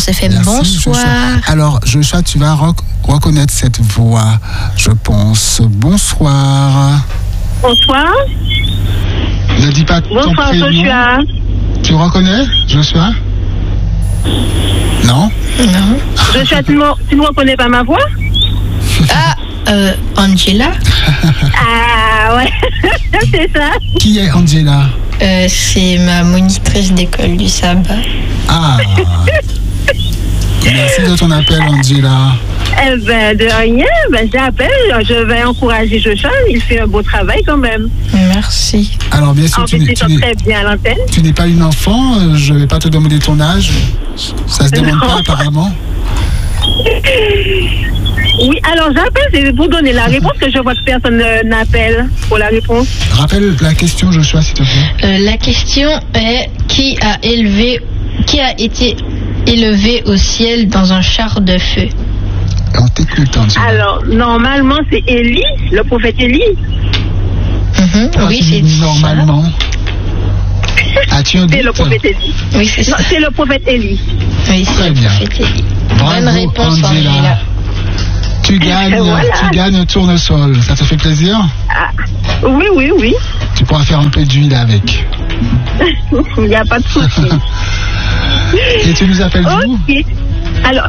Espérance FM. Merci, Bonsoir. Joshua. Alors, Joshua, tu vas reconnaître cette voix, je pense. Bonsoir. Bonsoir. Ne dis pas ton Bonsoir, prénom. Joshua. Tu reconnais, Joshua? Non? Non. Joshua, tu ne reconnais pas ma voix? Angela. Ah, ouais. C'est ça. Qui est Angela? C'est ma monitrice d'école du sabbat. Ah. Merci de ton appel, Angela. Eh ben, de rien. Ben, j'appelle. Je vais encourager Joshua. Il fait un beau travail quand même. Merci. Alors, bien sûr, En plus, il chante très bien à l'antenne. tu n'es pas une enfant. Je ne vais pas te demander ton âge. Ça se demande pas, apparemment. Oui, alors j'appelle, c'est pour donner la réponse, que je vois que personne n'appelle pour la réponse. Rappelle la question, Joshua, s'il te plaît. La question est qui a été élevé au ciel dans un char de feu? On t'écoute, Angela. Alors, normalement, c'est Élie, le prophète Élie. Oui, c'est normalement. As-tu un doute? C'est le prophète Élie. Oui, c'est ça. Non, c'est le prophète Élie. Oui, c'est Très le bien. prophète Élie. Bravo, Bonne réponse, Angela. Tu gagnes, Voilà. tu gagnes un tournesol. Ça te fait plaisir? Ah, oui, oui, oui. Tu pourras faire un peu d'huile avec. Il n'y a pas de souci. Et tu nous appelles d'où? Ok. Alors,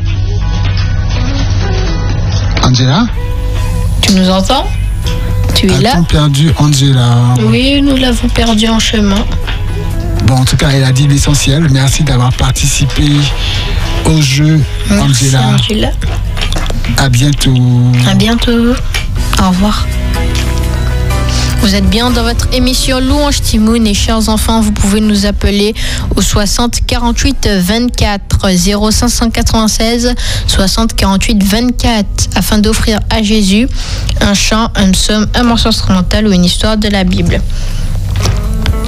Angela? Tu nous entends? Tu es là? A-t-on perdu Angela? Oui, nous l'avons perdu en chemin. Bon, en tout cas, elle a dit l'essentiel. Merci d'avoir participé au jeu, Merci, Angela. Angela. À bientôt. À bientôt. Au revoir. Vous êtes bien dans votre émission Louange Timoun et chers enfants, vous pouvez nous appeler au 60 48 24 0596 60 48 24 afin d'offrir à Jésus un chant, un psaume, un morceau instrumental ou une histoire de la Bible.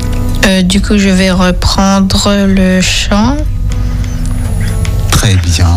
Du coup, je vais reprendre le chant. Très bien.